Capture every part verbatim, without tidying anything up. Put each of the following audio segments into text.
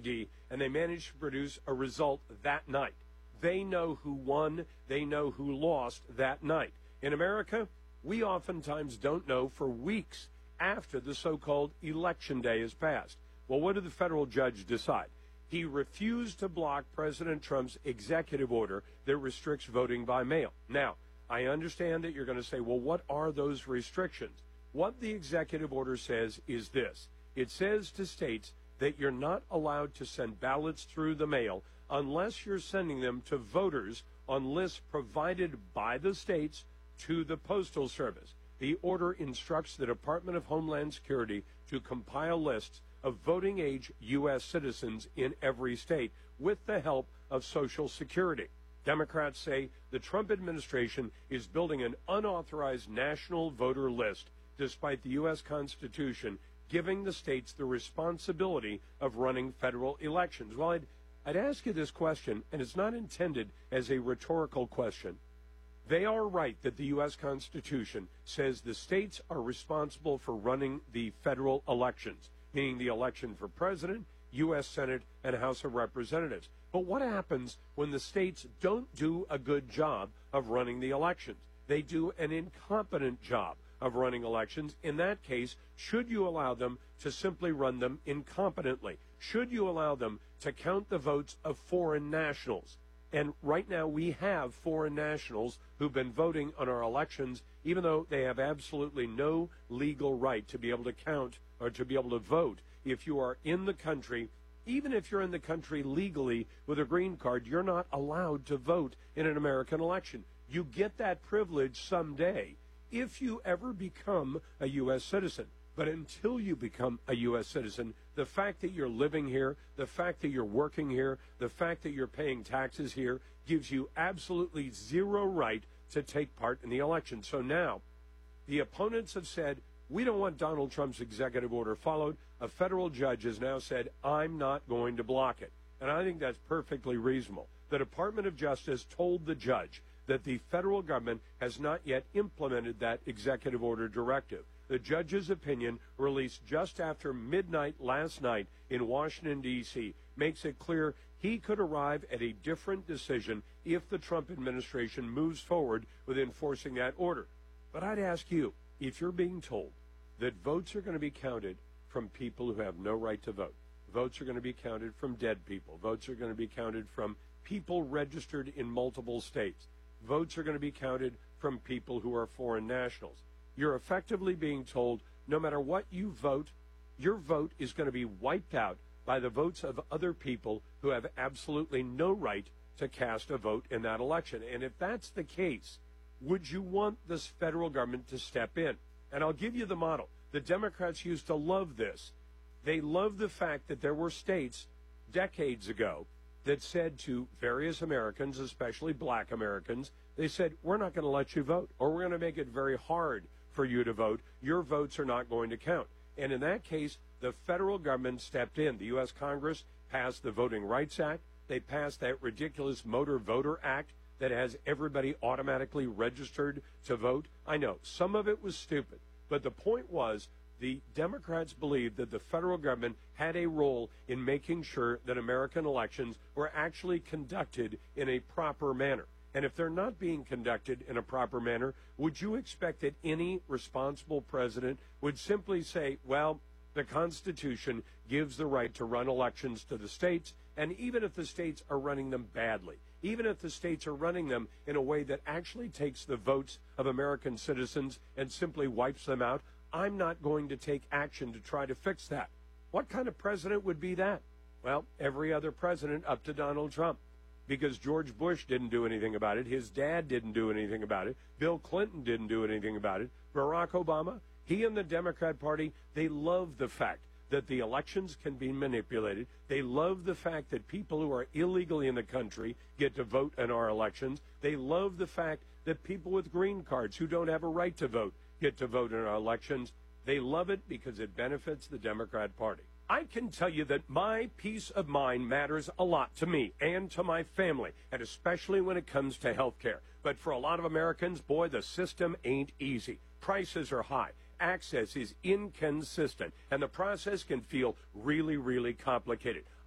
Kennedy, and they managed to produce a result that night. They know who won. They know who lost that night. In America, we oftentimes don't know for weeks after the so-called election day has passed. Well, what did the federal judge decide? He refused to block President Trump's executive order that restricts voting by mail. Now, I understand that you're going to say, well, what are those restrictions? What the executive order says is this. It says to states that you're not allowed to send ballots through the mail unless you're sending them to voters on lists provided by the states to the Postal Service. The order instructs the Department of Homeland Security to compile lists of voting-age U S citizens in every state with the help of Social Security. Democrats say the Trump administration is building an unauthorized national voter list despite the U S Constitution giving the states the responsibility of running federal elections. Well, I'd, I'd ask you this question, and it's not intended as a rhetorical question. They are right that the U S Constitution says the states are responsible for running the federal elections, meaning the election for president, U S Senate, and House of Representatives. But what happens when the states don't do a good job of running the elections? They do an incompetent job of running elections. In that case, should you allow them to simply run them incompetently? Should you allow them to count the votes of foreign nationals? And right now we have foreign nationals who've been voting on our elections, even though they have absolutely no legal right to be able to count or to be able to vote. If you are in the country, even if you're in the country legally with a green card, you're not allowed to vote in an American election. You get that privilege someday if you ever become a U S citizen. But until you become a U S citizen, the fact that you're living here, the fact that you're working here, the fact that you're paying taxes here gives you absolutely zero right to take part in the election. So now, the opponents have said, we don't want Donald Trump's executive order followed. A federal judge has now said, I'm not going to block it. And I think that's perfectly reasonable. The Department of Justice told the judge that the federal government has not yet implemented that executive order directive. The judge's opinion, released just after midnight last night in Washington, D C, makes it clear he could arrive at a different decision if the Trump administration moves forward with enforcing that order. But I'd ask you, if you're being told that votes are going to be counted from people who have no right to vote, votes are going to be counted from dead people, votes are going to be counted from people registered in multiple states, votes are going to be counted from people who are foreign nationals, you're effectively being told no matter what you vote, your vote is going to be wiped out by the votes of other people who have absolutely no right to cast a vote in that election. And if that's the case, would you want this federal government to step in? And I'll give you the model. The Democrats used to love this. They love the fact that there were states decades ago that said to various Americans, especially black Americans, they said, we're not going to let you vote, or we're going to make it very hard for you to vote. Your votes are not going to count. And in that case, the federal government stepped in. The U S Congress passed the Voting Rights Act. They passed that ridiculous Motor Voter Act that has everybody automatically registered to vote. I know, some of it was stupid, but the point was the Democrats believed that the federal government had a role in making sure that American elections were actually conducted in a proper manner. And if they're not being conducted in a proper manner, would you expect that any responsible president would simply say, well, the Constitution gives the right to run elections to the states, and even if the states are running them badly, even if the states are running them in a way that actually takes the votes of American citizens and simply wipes them out, I'm not going to take action to try to fix that. What kind of president would be that? Well, every other president up to Donald Trump. Because George Bush didn't do anything about it. His dad didn't do anything about it. Bill Clinton didn't do anything about it. Barack Obama, he and the Democrat Party, they love the fact that the elections can be manipulated. They love the fact that people who are illegally in the country get to vote in our elections. They love the fact that people with green cards who don't have a right to vote get to vote in our elections. They love it because it benefits the Democrat Party. I can tell you that my peace of mind matters a lot to me and to my family, and especially when it comes to health care. But for a lot of Americans, boy, the system ain't easy. Prices are high. Access is inconsistent, and the process can feel really, really complicated.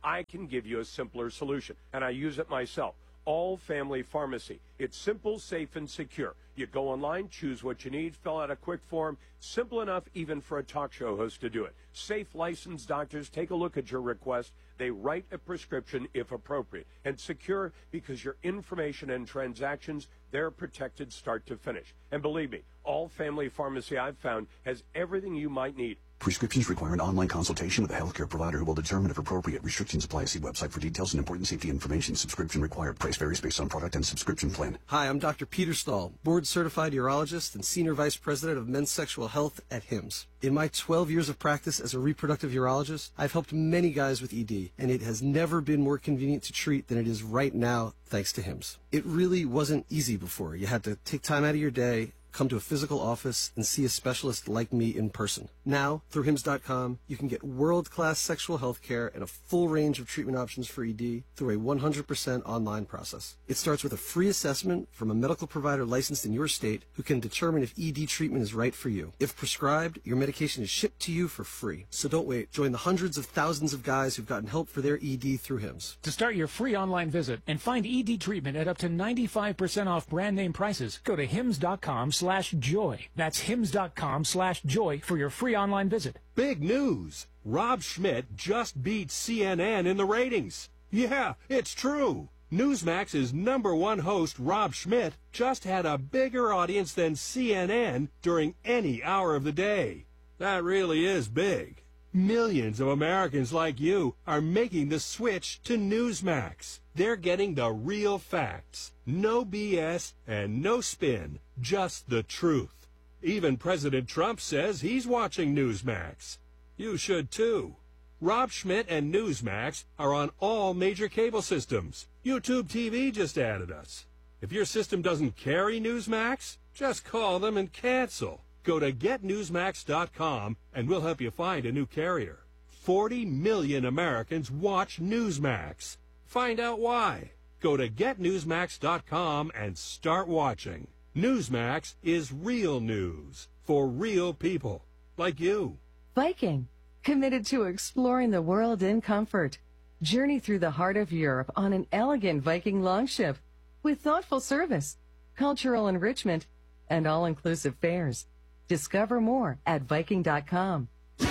I can give you a simpler solution, and I use it myself. All Family Pharmacy. It's simple, safe, and secure. You go online, choose what you need, fill out a quick form. Simple enough even for a talk show host to do it. Safe, licensed doctors take a look at your request. They write a prescription if appropriate. And secure because your information and transactions, they're protected start to finish. And believe me, All Family Pharmacy I've found has everything you might need. Prescriptions require an online consultation with a healthcare provider who will determine if appropriate. Restrictions apply. See website for details and important safety information. Subscription required. Price varies based on product and subscription plan. Hi, I'm Doctor Peter Stahl, board-certified urologist and Senior Vice President of Men's Sexual Health at Hims. In my twelve years of practice as a reproductive urologist, I've helped many guys with E D, and it has never been more convenient to treat than it is right now, thanks to Hims. It really wasn't easy before. You had to take time out of your day, come to a physical office, and see a specialist like me in person. Now, through hims dot com, you can get world-class sexual health care and a full range of treatment options for E D through a one hundred percent online process. It starts with a free assessment from a medical provider licensed in your state who can determine if E D treatment is right for you. If prescribed, your medication is shipped to you for free. So don't wait. Join the hundreds of thousands of guys who've gotten help for their E D through Hims. To start your free online visit and find E D treatment at up to ninety-five percent off brand name prices, go to hims dot com slash joy. That's hims dot com slash joy for your free online visit. Big news! Rob Schmidt just beat C N N in the ratings. Yeah, it's true. Newsmax's number one host, Rob Schmidt, just had a bigger audience than C N N during any hour of the day. That really is big. Millions of Americans like you are making the switch to Newsmax. They're getting the real facts. No B S and no spin. Just the truth. Even President Trump says he's watching Newsmax. You should too. Rob Schmidt and Newsmax are on all major cable systems. YouTube T V just added us. If your system doesn't carry Newsmax, just call them and cancel. Go to get newsmax dot com and we'll help you find a new carrier. forty million Americans watch Newsmax. Find out why. Go to get newsmax dot com and start watching. Newsmax is real news for real people like you. Viking, committed to exploring the world in comfort. Journey through the heart of Europe on an elegant Viking longship with thoughtful service, cultural enrichment, and all-inclusive fares. Discover more at viking dot com.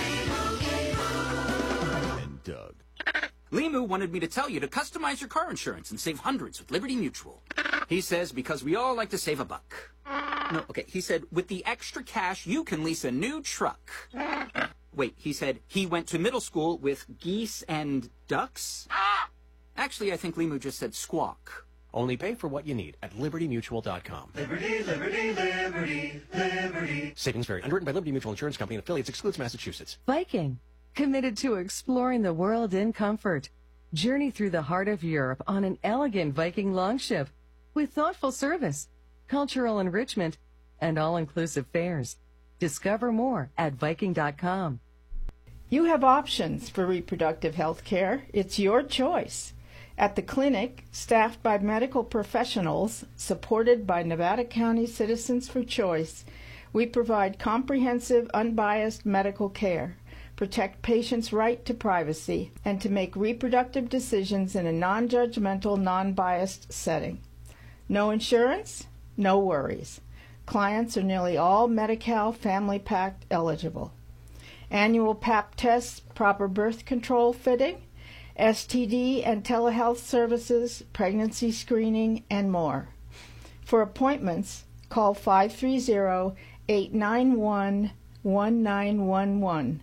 And Doug. Limu wanted me to tell you to customize your car insurance and save hundreds with Liberty Mutual. He says because we all like to save a buck. No, okay, he said with the extra cash you can lease a new truck. Wait, he said he went to middle school with geese and ducks? Actually, I think Limu just said squawk. Only pay for what you need at liberty mutual dot com. Liberty, liberty, liberty, liberty. Savings vary. Underwritten by Liberty Mutual Insurance Company and affiliates. Excludes Massachusetts. Viking, committed to exploring the world in comfort. Journey through the heart of Europe on an elegant Viking longship with thoughtful service, cultural enrichment, and all-inclusive fares. Discover more at viking dot com. You have options for reproductive health care. It's your choice. At the clinic, staffed by medical professionals, supported by Nevada County Citizens for Choice, we provide comprehensive, unbiased medical care, protect patients' right to privacy, and to make reproductive decisions in a non-judgmental, non-biased setting. No insurance? No worries. Clients are nearly all Medi-Cal Family Pact eligible. Annual Pap tests, proper birth control fitting, S T D and telehealth services, pregnancy screening, and more. For appointments, call five three zero, eight nine one, one nine one one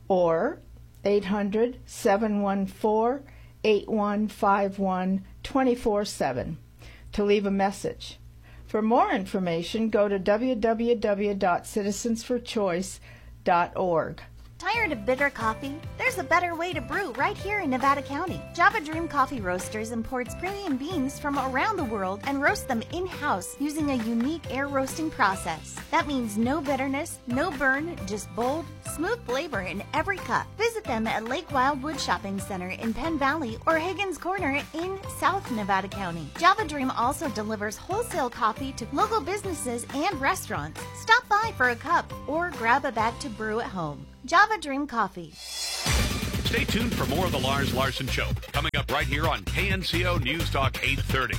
or eight hundred, seven one four, eight one five one, two four seven to leave a message. For more information, go to w w w dot citizens for choice dot org. Tired of bitter coffee? There's a better way to brew right here in Nevada County. Java Dream Coffee Roasters imports premium beans from around the world and roasts them in-house using a unique air roasting process. That means no bitterness, no burn, just bold, smooth flavor in every cup. Visit them at Lake Wildwood Shopping Center in Penn Valley or Higgins Corner in South Nevada County. Java Dream also delivers wholesale coffee to local businesses and restaurants. Stop by for a cup or grab a bag to brew at home. Java Dream Coffee. Stay tuned for more of the Lars Larson Show, coming up right here on K N C O News Talk eight thirty.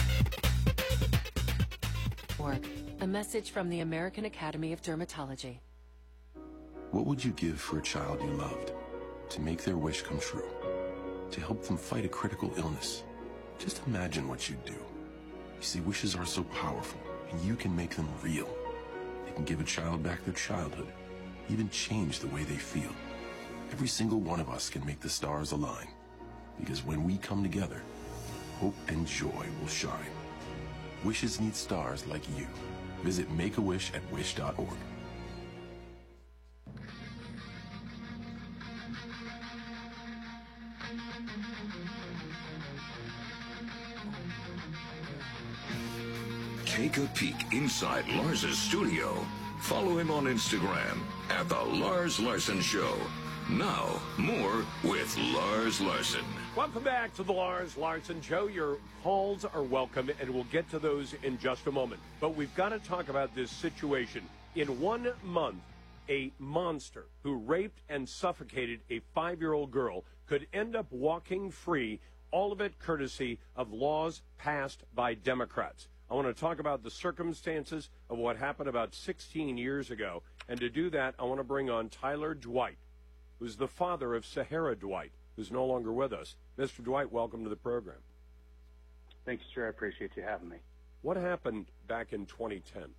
A message from the American Academy of Dermatology. What would you give for a child you loved? To make their wish come true? To help them fight a critical illness? Just imagine what you'd do. You see, wishes are so powerful, and you can make them real. They can give a child back their childhood, even change the way they feel. Every single one of us can make the stars align, because when we come together, hope and joy will shine. Wishes need stars like you. Visit Make-A-Wish at wish dot org. Take a peek inside Lars's studio. Follow him on Instagram at The Lars Larson Show. Now, more with Lars Larson. Welcome back to the Lars Larson Show. Your calls are welcome, and we'll get to those in just a moment. But we've got to talk about this situation. In one month, a monster who raped and suffocated a five-year-old girl could end up walking free, all of it courtesy of laws passed by Democrats. I want to talk about the circumstances of what happened about sixteen years ago. And to do that, I want to bring on Tyler Dwight, who's the father of Sahara Dwight, who's no longer with us. Mister Dwight, welcome to the program. Thanks, sir. I appreciate you having me. What happened back in twenty ten?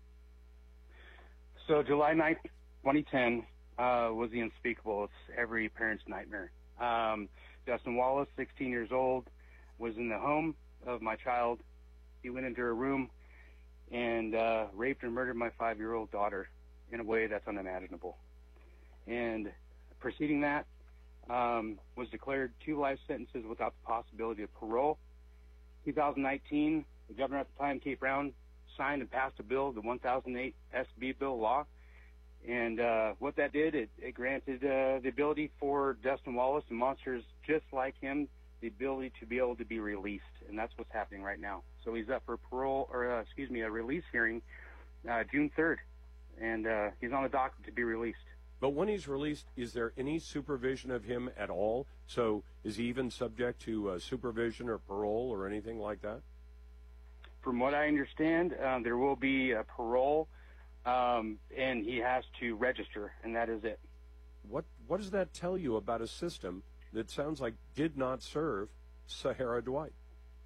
So July ninth, twenty ten uh, was the unspeakable. It's every parent's nightmare. Um, Justin Wallace, sixteen years old, was in the home of my child. He went into her room and uh, raped and murdered my five-year-old daughter in a way that's unimaginable. And preceding that, um, was declared two life sentences without the possibility of parole. two thousand nineteen, the governor at the time, Kate Brown, signed and passed a bill, the one thousand eight S B bill law. And uh, what that did, it, it granted uh, the ability for Dustin Wallace and monsters just like him the ability to be able to be released. And that's what's happening right now. So he's up for parole, or uh, excuse me, a release hearing uh, June third. And uh, he's on the docket to be released. But when he's released, is there any supervision of him at all? So is he even subject to uh, supervision or parole or anything like that? From what I understand, um, there will be a parole, um, and he has to register, and that is it. What What does that tell you about a system that sounds like did not serve Sahara Dwight?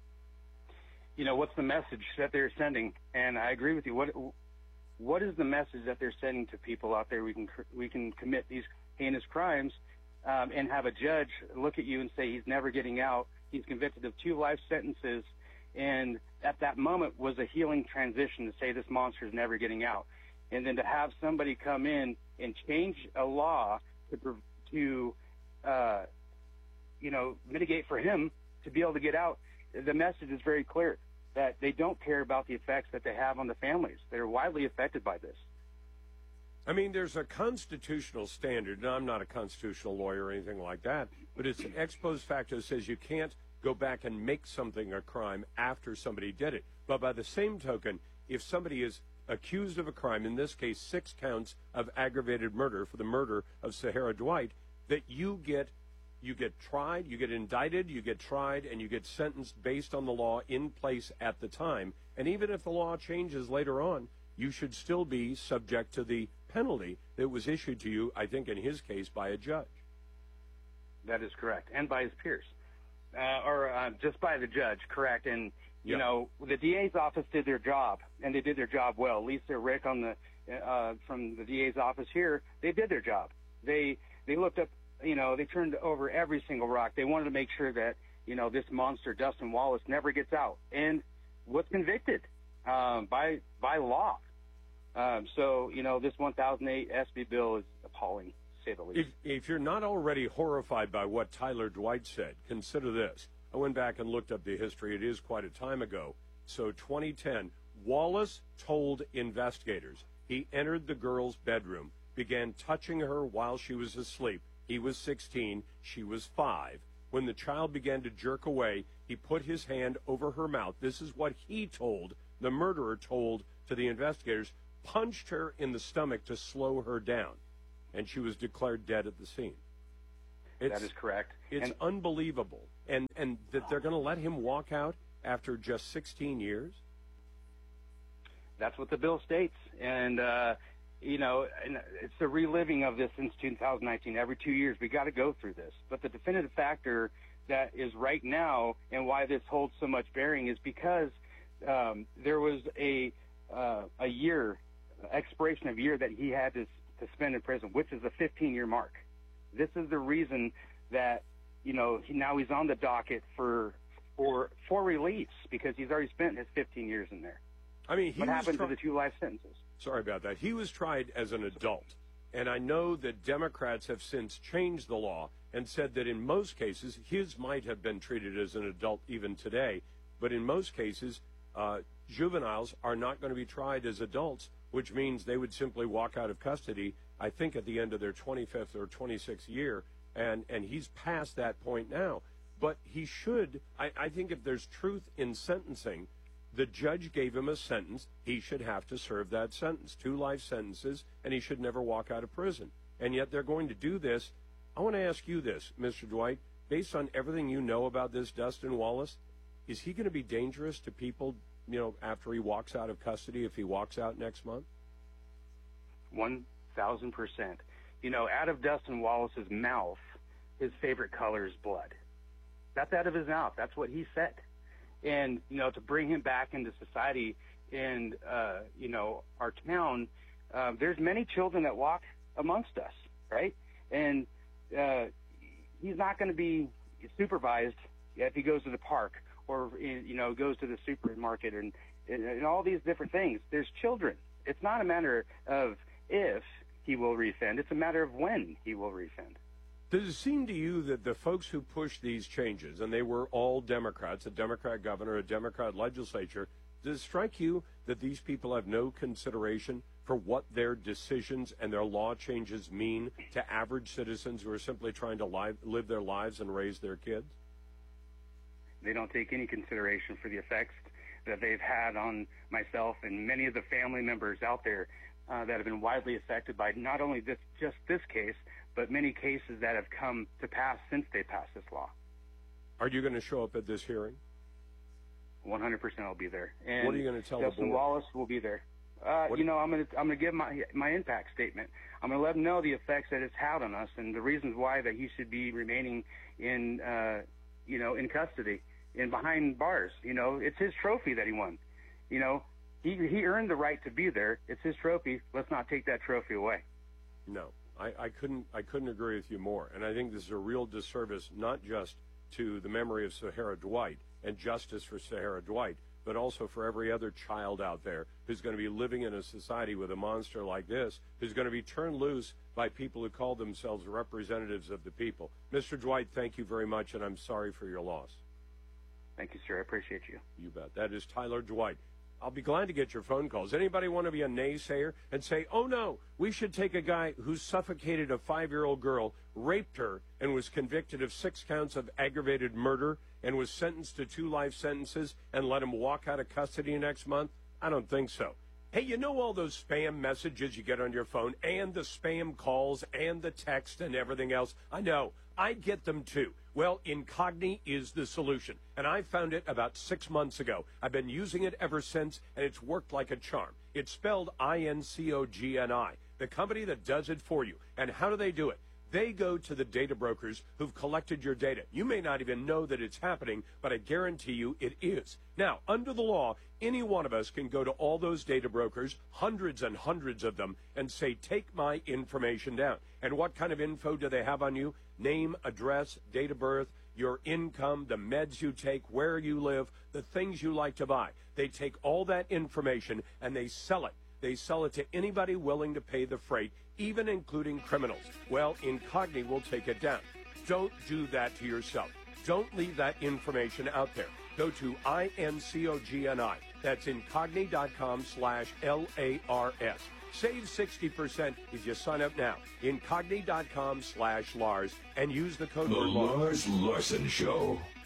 You know, what's the message that they're sending? And I agree with you. What What is the message that they're sending to people out there? We can we can commit these heinous crimes um, and have a judge look at you and say he's never getting out. He's convicted of two life sentences, and at that moment was a healing transition to say this monster is never getting out. And then to have somebody come in and change a law to, to uh, you know, mitigate for him to be able to get out, the message is very clear that they don't care about the effects that they have on the families. They're widely affected by this. I mean, there's a constitutional standard, and I'm not a constitutional lawyer or anything like that, but it's an ex post facto says you can't go back and make something a crime after somebody did it. But by the same token, if somebody is accused of a crime, in this case six counts of aggravated murder for the murder of Sahara Dwight, that you get you get tried, you get indicted, you get tried, and you get sentenced based on the law in place at the time. And even if the law changes later on, you should still be subject to the penalty that was issued to you, I think in his case, by a judge. That is correct, and by his peers. Uh, or uh, just by the judge, correct. And, you yeah. know, the D A's office did their job, and they did their job well. Lisa Rick on the uh, from the D A's office here, they did their job. They they looked up, you know, they turned over every single rock. They wanted to make sure that, you know, this monster, Dustin Wallace, never gets out and was convicted um, by by law. Um, so, you know, this one thousand eight S B bill is appalling, to say the least. If, if you're not already horrified by what Tyler Dwight said, consider this. I went back and looked up the history. It is quite a time ago. So twenty ten, Wallace told investigators he entered the girl's bedroom, began touching her while she was asleep. He was sixteen, she was five. When the child began to jerk away, he put his hand over her mouth. This is what he told, the murderer told to the investigators, punched her in the stomach to slow her down, and she was declared dead at the scene. It's, that is correct. It's and, unbelievable. And, and that they're going to let him walk out after just sixteen years? That's what the bill states. And, uh, you know, and it's the reliving of this since two thousand nineteen. Every two years, we got to go through this. But the definitive factor that is right now and why this holds so much bearing is because um, there was a uh, a year, expiration of year that he had to, to spend in prison, which is a fifteen-year mark. This is the reason that, you know, he, now he's on the docket for for for release because he's already spent his fifteen years in there. I mean, he what was happened tri- to the two life sentences? Sorry about that. He was tried as an adult. And I know that Democrats have since changed the law and said that in most cases, his might have been treated as an adult even today. But in most cases, uh, juveniles are not going to be tried as adults, which means they would simply walk out of custody, I think, at the end of their twenty-fifth or twenty-sixth year. And, and he's past that point now. But he should, I, I think if there's truth in sentencing, the judge gave him a sentence. He should have to serve that sentence, two life sentences, and he should never walk out of prison. And yet they're going to do this. I want to ask you this, Mister Dwight. Based on everything you know about this Dustin Wallace, is he going to be dangerous to people, you know, after he walks out of custody, if he walks out next month? one thousand percent. You know, out of Dustin Wallace's mouth, his favorite color is blood. That's out of his mouth. That's what he said. And, you know, to bring him back into society and, uh, you know, our town, uh, there's many children that walk amongst us, right? And uh, he's not going to be supervised if he goes to the park or, you know, goes to the supermarket and, and, and all these different things. There's children. It's not a matter of if he will refund. It's a matter of when he will refund. Does it seem to you that the folks who pushed these changes, and they were all Democrats, a Democrat governor, a Democrat legislature, does it strike you that these people have no consideration for what their decisions and their law changes mean to average citizens who are simply trying to live, live their lives and raise their kids? They don't take any consideration for the effects that they've had on myself and many of the family members out there uh, that have been widely affected by not only this, just this case, but many cases that have come to pass since they passed this law. Are you going to show up at this hearing? one hundred percent I'll be there. And what are you going to tell Justin the board? Wallace will be there. Uh, you know, I'm going to I'm going to give my my impact statement. I'm going to let him know the effects that it's had on us and the reasons why that he should be remaining in, uh, you know, in custody and behind bars. You know, it's his trophy that he won. You know, he he earned the right to be there. It's his trophy. Let's not take that trophy away. No. I, I couldn't I couldn't agree with you more. And I think this is a real disservice, not just to the memory of Sahara Dwight and justice for Sahara Dwight, but also for every other child out there who's going to be living in a society with a monster like this, who's going to be turned loose by people who call themselves representatives of the people. Mister Dwight, thank you very much, and I'm sorry for your loss. Thank you, sir. I appreciate you. You bet. That is Tyler Dwight. I'll be glad to get your phone calls. Anybody want to be a naysayer and say, oh, no, we should take a guy who suffocated a five-year-old girl, raped her, and was convicted of six counts of aggravated murder and was sentenced to two life sentences and let him walk out of custody next month? I don't think so. Hey, you know all those spam messages you get on your phone and the spam calls and the text and everything else? I know. I get them too. Well, Incogni is the solution, and I found it about six months ago. I've been using it ever since, and it's worked like a charm. It's spelled I N C O G N I, the company that does it for you. And how do they do it? They go to the data brokers who've collected your data. You may not even know that it's happening, but I guarantee you it is. Now, under the law, any one of us can go to all those data brokers, hundreds and hundreds of them, and say, take my information down. And what kind of info do they have on you? Name, address, date of birth, your income, the meds you take, where you live, the things you like to buy. They take all that information and they sell it. They sell it to anybody willing to pay the freight, even including criminals. Well, Incogni will take it down. Don't do that to yourself. Don't leave that information out there. Go to I N C O G N I. That's Incogni.com slash L A R S. Save sixty percent if you sign up now. Incogni.com slash Lars and use the code The word Lars. Lars Larson Show.